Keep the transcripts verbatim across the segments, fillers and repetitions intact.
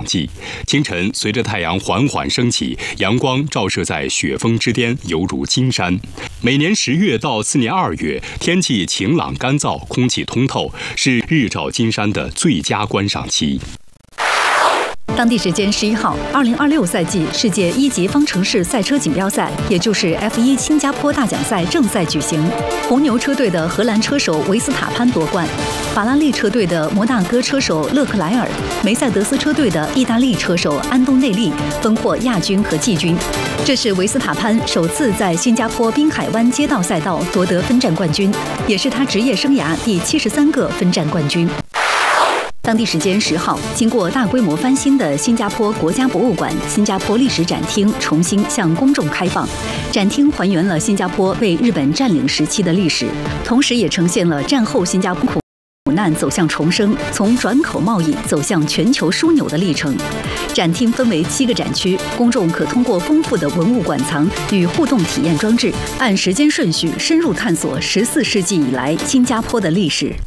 季。清晨，随着太阳缓缓升起，阳光照射在雪峰之巅，犹如金山。每年十月到次年二月，天气晴朗干燥，空气通透，是日照金山的最佳观赏期。 当地时间十一号，二零二六赛季世界一级方程式赛车锦标赛，也就是 F 一 新加坡大奖赛正赛举行。红牛车队的荷兰车手维斯塔潘夺冠，法拉利车队的摩纳哥车手勒克莱尔，梅赛德斯车队的意大利车手安东内利分获亚军和季军。这是维斯塔潘首次在新加坡滨海湾街道赛道夺得分站冠军，也是他职业生涯第七十三个分站冠军。当地时间十号，经过大规模翻新的新加坡国家博物馆新加坡历史展厅重新向公众开放。展厅还原了新加坡被日本占领时期的历史，同时也呈现了战后新加坡苦难走向重生，从转口贸易走向全球枢纽的历程。展厅分为七个展区，公众可通过丰富的文物馆藏与互动体验装置，按时间顺序深入探索十四世纪以来新加坡的历史。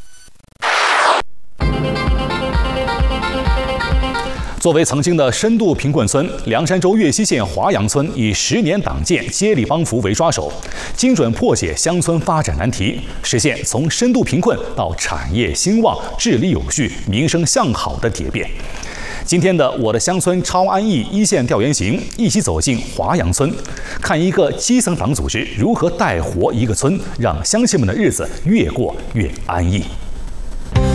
作为曾经的深度贫困村，凉山州岳西县华阳村以十年党建接力帮扶为抓手，精准破解乡村发展难题，实现从深度贫困到产业兴旺、治理有序、民生向好的蝶变。今天的我的乡村超安逸一线调研行，一起走进华阳村，看一个基层党组织如何带活一个村，让乡亲们的日子越过越安逸。